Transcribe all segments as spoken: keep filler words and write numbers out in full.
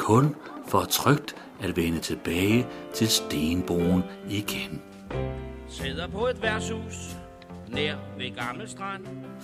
kun for trygt at vende tilbage til stenbroen igen. Sidder på et værtshus nær ved Gammel Strand.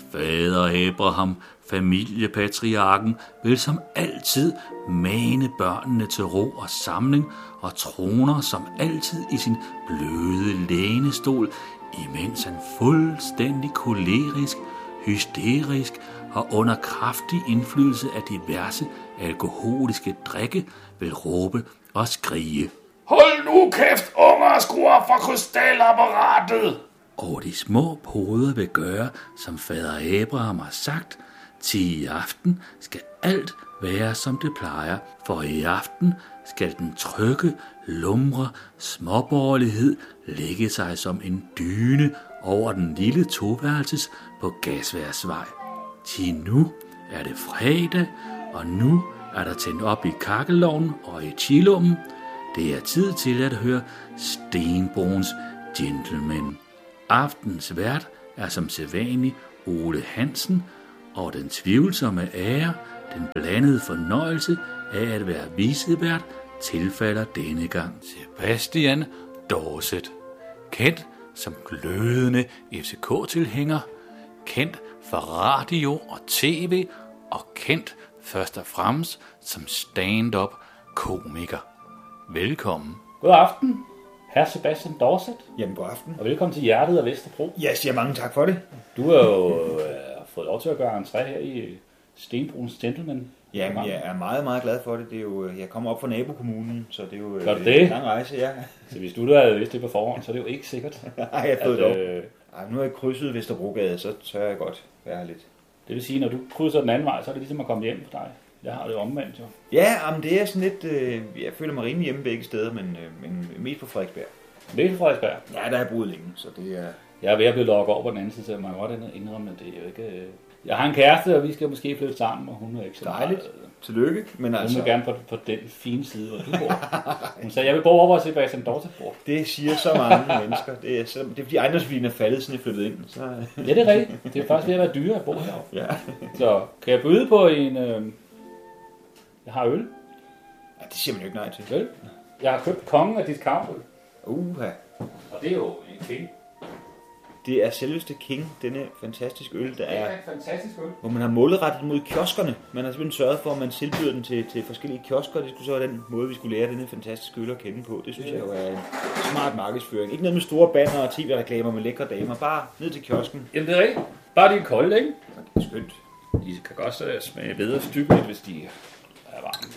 Fader Abraham, familiepatriarken, vil som altid mane børnene til ro og samling og troner som altid i sin bløde lænestol, imens han fuldstændig kolerisk, hysterisk og under kraftig indflydelse af diverse alkoholiske drikke vil råbe og skrige: Hold nu kæft, unger, skru op for krystalapparatet! Og de små poder vil gøre, som fader Abraham har sagt, til i aften skal alt være, som det plejer, for i aften skal den trygge, lumre småborgerlighed lægge sig som en dyne over den lille toværelses på Gasværksvej. Til nu er det fredag, og nu er der tændt op i kakkelovnen og i chilummen. Det er tid til at høre Stenbroens Gentleman. Aftens vært er som sædvanlig Ole Hansen, og den tvivlsomme ære, den blandede fornøjelse af at være vicevært, tilfalder denne gang Sebastian Dorset. Kendt som glødende F C K-tilhænger, kendt for radio og tv, og kendt først og fremmest som stand-up komiker. Velkommen. God aften, herr Sebastian Dorset. Jamen, god aften. Og velkommen til Hjertet af Vesterbro. Jeg siger mange tak for det. Du har jo øh, fået lov til at gøre entré her i Stenbroens Gentleman. Jamen, jeg er meget, meget glad for det. Det er jo, jeg kommer op fra nabokommunen, så det er jo Gør du det? en lang rejse, ja. Så hvis du havde vidst det på forhånd, så er det jo ikke sikkert. Nej, jeg har fået det op. Øh, Ej, nu har jeg krydset Vesterbrogade, så tør jeg godt være lidt. det vil sige, når du krydser den anden vej, så er det ligesom at komme hjem for dig. Jeg har det omvendt jo. Ja, men det er sådan lidt... Øh, jeg føler mig rimelig hjemme begge steder, men, øh, men mest på Frederiksberg. Det er Frederiksberg. Ja, der er jeg boet længe, så det er... Jeg er ved at blive lukket over på den anden side, så man kan godt indrømme, at det er jo ikke... Øh... Jeg har en kæreste, og vi skal måske flytte sammen, og hun er ikke så Dejligt. meget... Tillykke, men Hun altså... vil gerne på, på den fine side, hvor du bor. Hun sagde, jeg vil bo over, hvor Sebastian Dorset bor. Det siger så mange mennesker. Det er, så, det er fordi ejendomsværdien er faldet, siden jeg flyttede ind. Så... Ja, det er rigtigt. Det er faktisk ved at være dyre at bo heroppe. Ja. Så kan jeg byde på en... Øh... Jeg har øl. Ja, det siger man jo ikke nej til. Øl. Jeg har købt kongen af discountøl. Uha. Og det er jo en king. Det er selveste King, denne fantastiske øl, der Det er... er en fantastisk øl. Hvor man har målrettet mod kioskerne. Man har simpelthen sørget for, at man tilbyder den til, til forskellige kiosker. Det skulle så være den måde, vi skulle lære denne fantastiske øl at kende på. Det synes jeg jo er en smart markedsføring. Ikke noget med store banner og tv-reklamer med lækre damer. Bare ned til kiosken. Jamen det er rigtigt. Bare de er kolde, ikke? Det er skønt. De kan godt uh, smage bedre stykket, hvis de er varme.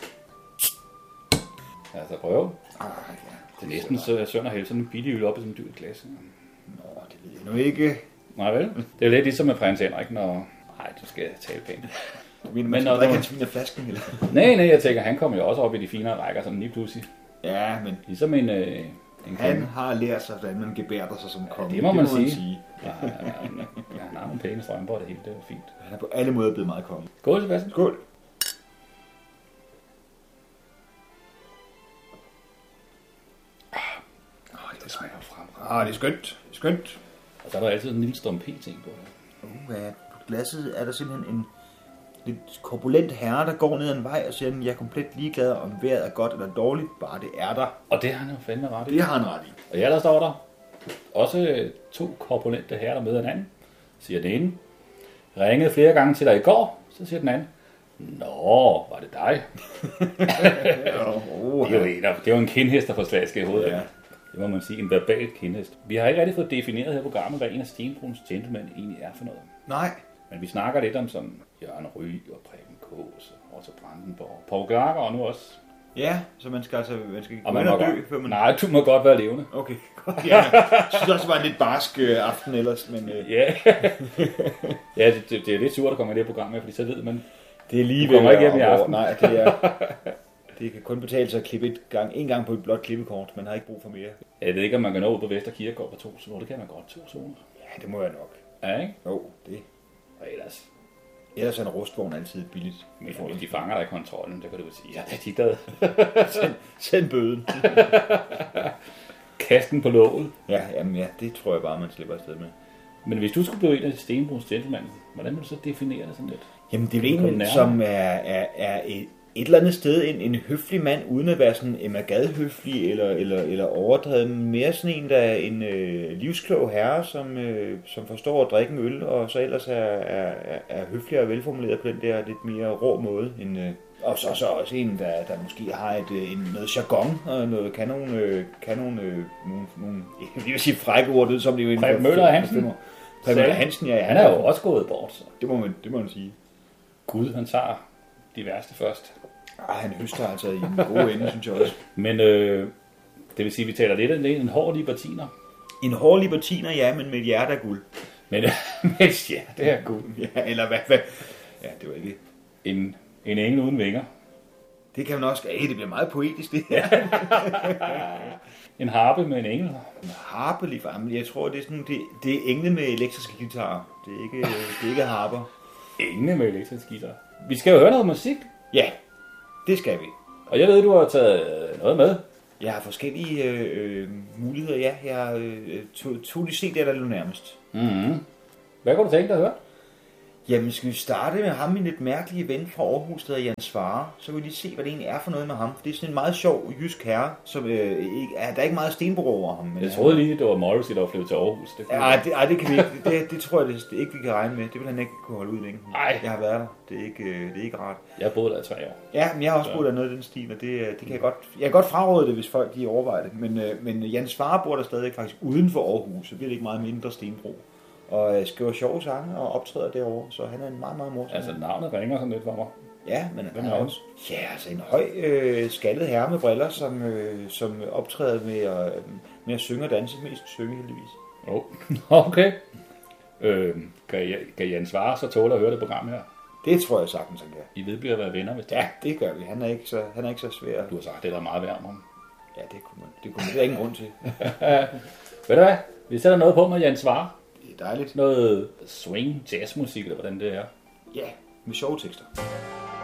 Altså prøve. Ah, ja. Det er næsten så synd at hælde sådan en billig øl op i sådan en dyrt glas. Nå, det ved jeg nu ikke. Nej vel? Det er lidt ligesom med prins Henrik, når... Nej, du skal tale pænt. Du mener, man Men skal når drikke du- hans vin af flasken, eller? Nej, nej, jeg tænker, han kommer jo også op i de finere rækker, sådan lige pludselig. Ja, men Ligesom en... Øh, en han konge. har lært sig, hvordan man gebærder sig som konge. det må man sige. sige. Ja, ja, ja, han har nogle pæne strømper, og det hele det er fint. Han er på alle måder blevet meget konge. Skål, Sebastian. Skål. Åh, det smager frem. Ah, det er skønt. Det er skønt. Og så er der altid en lille stum p-ting på. Uh, ja. På glasset er der simpelthen en lidt korpulent herre, der går ned ad en vej og siger, at jeg er komplet ligeglad, om vejret er godt eller dårligt, bare det er der. Og det har han jo fandme ret i. Det har han ret i. Og ja, der står der også to korpulente herrer, der møder hinanden. Siger den ene, ringede flere gange til dig i går, så siger den anden, nå, var det dig? oh, Det er jo en, det er jo en kindhest, der får slask i hovedet. Ja. Det må man sige, en verbal kindhest. Vi har ikke rigtig fået defineret her i programmet, hvad en af Stenbroens Gentleman egentlig er for noget. Nej. Men vi snakker lidt om sådan Jørgen Ryg og Preben Kaas og Otto Brandenborg. Poul Gerker og nu også. Ja, så man skal altså man skal Og gå man ind må og dø, godt, før man... nej, du må godt være levende. Okay, godt. Ja, jeg synes også, det var en lidt barsk øh, aften ellers, men... Øh, Ja, ja det, det, det er lidt surt at komme i det her program med, fordi så ved man... det er lige Du kommer ikke hjem i over- aften. Nej, det er... Det kan kun betale sig at klippe et gang, en gang på et blåt klippekort. Man har ikke brug for mere. Jeg ved ikke, om man kan nå ud på Vester Kirkegård på to zoner. Det kan man godt, to zoner. Ja, det må jeg nok. Ja, ikke? Jo, det. Og ellers... Ellers er en rustvogn altid billigt. Men hvis de fanger dig i kontrollen, det kan du jo sige. Ja, det er de glade. Send, send bøden. Kasten på låget. Ja, jamen ja, det tror jeg bare, man slipper afsted med. Men hvis du skulle blive en af Stenbroens Gentleman, hvordan vil du så definere det sådan lidt? Jamen det er jo Kom en, nærmere. som er, er, er et, et eller andet sted en, en høflig mand, uden at være sådan Emma Gad-høflig eller, eller, eller overdrevet, mere sådan en, der er en øh, livsklog herre, som, øh, som forstår at drikke en øl, og så ellers er, er, er høflig og velformuleret på den der lidt mere rå måde. End, øh, og så, så også en, der, der måske har et, en, noget jargon, og noget, kan nogle, øh, kan nogle, øh, nogle, nogle jeg vil sige frække ord, det som det er jo Preben Møller Hansen. Preben Møller Hansen, ja. Han er jo også gået bort. Så. Det må man, det må man sige. Gud, han tager de værste først. Ej, han høster altså i en god ende, synes jeg også. Men øh, det vil sige, at vi taler lidt af en hård libertiner. En hård libertiner, ja, men med et hjerte af guld. Men, men ja, det er guld. Ja, eller hvad, hvad? Ja, det var ikke... En, en engel uden vinger. Det kan man også... Ej, det bliver meget poetisk, det her. En harpe med en engel. En harpe lige frem. Jeg tror, det er sådan... Det, det er engle med elektriske guitarer. Det er ikke, det er ikke harper. Engle med elektriske guitar. Vi skal jo høre noget musik. Ja, det skal vi. Og jeg ved, du har taget noget med. Jeg har forskellige øh, muligheder, ja. Jeg øh, tog, tog de C D'er, der lå nærmest. Mm-hmm. Hvad kunne du tænke dig at høre? Jamen, skal vi starte med ham, en lidt mærkelig ven fra Aarhus, der hedder Jan Svare. Så kan vi lige se, hvad det egentlig er for noget med ham. For det er sådan en meget sjov jysk herre, som øh, ikke, er, der er ikke meget stenbro over ham. Men jeg troede lige, det var Morrissey, der var flyttet til Aarhus. Det Nej, det, ej, det kan vi ikke. Det, det tror jeg det, det ikke, vi kan regne med. Det vil han ikke kunne holde ud længe. Nej. Jeg har været der. Det er ikke, det er ikke rart. Jeg har boet der i tre år. Ja, men jeg har også boet der noget i den stil, og det, det kan jeg godt... Jeg kan godt fraråde det, hvis folk de overvejer det. Men, men Jan Svare bor der stadig faktisk uden for Aarhus, så bliver det ikke meget mindre stenbro. Og skriver sjove sange og optræder derovre, så han er en meget, meget morsom. Altså navnet ringer sådan lidt for mig. Ja, men Hvem han er er han? også... Ja, altså en høj, øh, skaldet herre med briller, som, øh, som optræder med at, med at synge og danse, mest synge heldigvis. Oh. Okay. Øh, kan, jeg, kan Jan Svare så tåle at høre det program her? Det tror jeg sagtens, han kan. I vedbliver at være venner, hvis det Ja, det gør vi. Han er ikke så, han er ikke så svær. Du har sagt, det er der meget værd om ham. Ja, det kunne man. Det kunne man. Det er ingen grund til. Ved du hvad? Vi sætter noget på med Jan Svare. Det er dejligt. Noget swing, jazzmusik, eller hvordan det er. Ja, med sjove tekster.